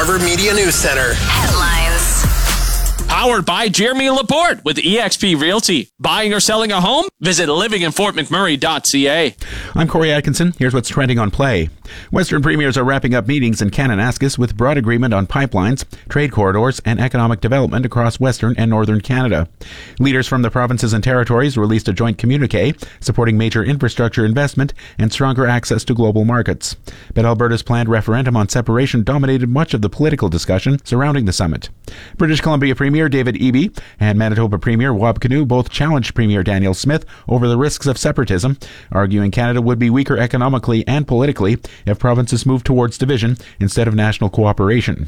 Harvard Media News Center. Headlines. Powered by Jeremy Laporte with eXp Realty. Buying or selling a home? Visit livinginfortmcmurray.ca. I'm Corey Atkinson. Here's what's trending on Play. Western premiers are wrapping up meetings in Kananaskis with broad agreement on pipelines, trade corridors, and economic development across Western and Northern Canada. Leaders from the provinces and territories released a joint communique supporting major infrastructure investment and stronger access to global markets. But Alberta's planned referendum on separation dominated much of the political discussion surrounding the summit. British Columbia Premier David Eby and Manitoba Premier Wab Kinew both challenged Premier Danielle Smith over the risks of separatism, arguing Canada would be weaker economically and politically if provinces moved towards division instead of national cooperation.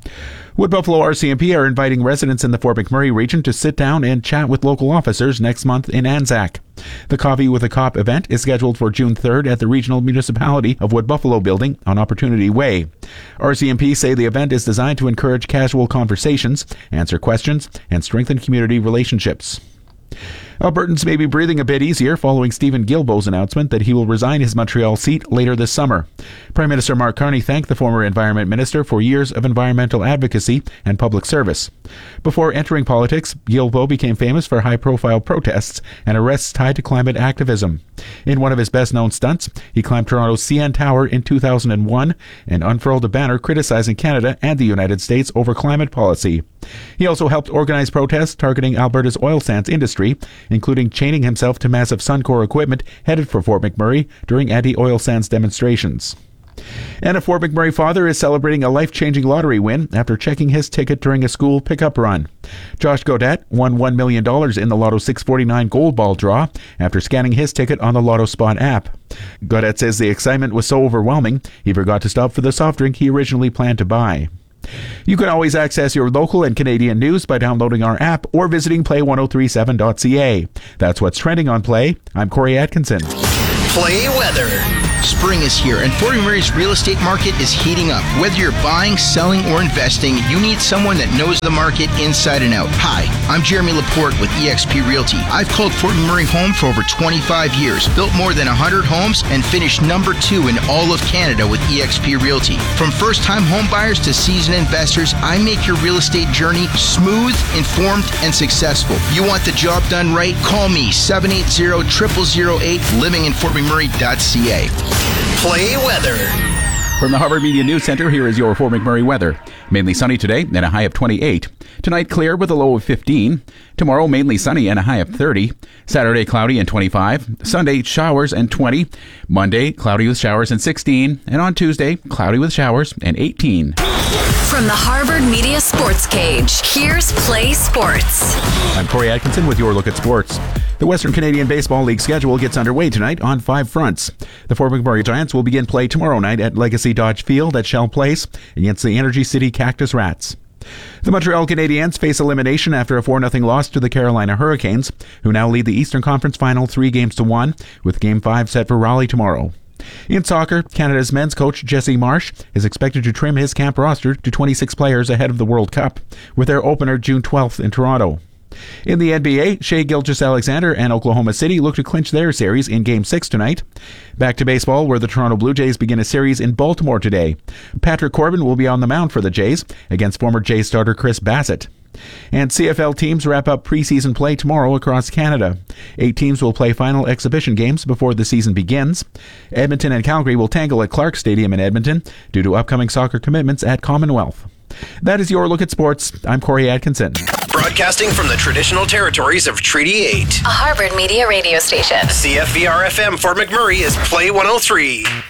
Wood Buffalo RCMP are inviting residents in the Fort McMurray region to sit down and chat with local officers next month in Anzac. The Coffee with a Cop event is scheduled for June 3rd at the Regional Municipality of Wood Buffalo building on Opportunity Way. RCMP say the event is designed to encourage casual conversations, answer questions, and strengthen community relationships. Albertans may be breathing a bit easier following Stephen Guilbeault's announcement that he will resign his Montreal seat later this summer. Prime Minister Mark Carney thanked the former Environment Minister for years of environmental advocacy and public service. Before entering politics, Guilbeault became famous for high-profile protests and arrests tied to climate activism. In one of his best-known stunts, he climbed Toronto's CN Tower in 2001 and unfurled a banner criticizing Canada and the United States over climate policy. He also helped organize protests targeting Alberta's oil sands industry, including chaining himself to massive Suncor equipment headed for Fort McMurray during anti-oil sands demonstrations. And a Fort McMurray father is celebrating a life-changing lottery win after checking his ticket during a school pickup run. Josh Godet won $1 million in the Lotto 649 Gold Ball draw after scanning his ticket on the Lotto Spot app. Godet says the excitement was so overwhelming, he forgot to stop for the soft drink he originally planned to buy. You can always access your local and Canadian news by downloading our app or visiting play1037.ca. That's what's trending on Play. I'm Corey Atkinson. Play weather. Spring is here and Fort McMurray's real estate market is heating up. Whether you're buying, selling, or investing, you need someone that knows the market inside and out. Hi, I'm Jeremy Laporte with eXp Realty. I've called Fort McMurray home for over 25 years, built more than 100 homes, and finished number 2 in all of Canada with eXp Realty. From first-time home buyers to seasoned investors, I make your real estate journey smooth, informed, and successful. You want the job done right? Call me, 780-0008, livinginfortmcmurray.ca. Play weather. From the Harvard Media News Center, here is your Fort McMurray weather. Mainly sunny today and a high of 28. Tonight, clear with a low of 15. Tomorrow, mainly sunny and a high of 30. Saturday, cloudy and 25. Sunday, showers and 20. Monday, cloudy with showers and 16. And on Tuesday, cloudy with showers and 18. From the Harvard Media Sports Cage, here's Play Sports. I'm Corey Atkinson with your look at sports. The Western Canadian Baseball League schedule gets underway tonight on 5 fronts. The Fort McMurray Giants will begin play tomorrow night at Legacy Dodge Field at Shell Place against the Energy City Cactus Rats. The Montreal Canadiens face elimination after a 4-0 loss to the Carolina Hurricanes, who now lead the Eastern Conference Final 3-1, with Game 5 set for Raleigh tomorrow. In soccer, Canada's men's coach Jesse Marsh is expected to trim his camp roster to 26 players ahead of the World Cup, with their opener June 12th in Toronto. In the NBA, Shai Gilgeous-Alexander and Oklahoma City look to clinch their series in Game 6 tonight. Back to baseball, where the Toronto Blue Jays begin a series in Baltimore today. Patrick Corbin will be on the mound for the Jays against former Jays starter Chris Bassett. And CFL teams wrap up preseason play tomorrow across Canada. 8 teams will play final exhibition games before the season begins. Edmonton and Calgary will tangle at Clark Stadium in Edmonton due to upcoming soccer commitments at Commonwealth. That is your look at sports. I'm Corey Atkinson. Broadcasting from the traditional territories of Treaty 8. A Harvard Media radio station. CFVR FM Fort McMurray is Play 103.